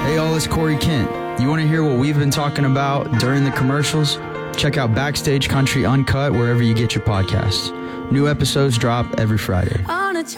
Hey, all, it's Corey Kent. You want to hear what we've been talking about during the commercials? Check out Backstage Country Uncut wherever you get your podcasts. New episodes drop every Friday.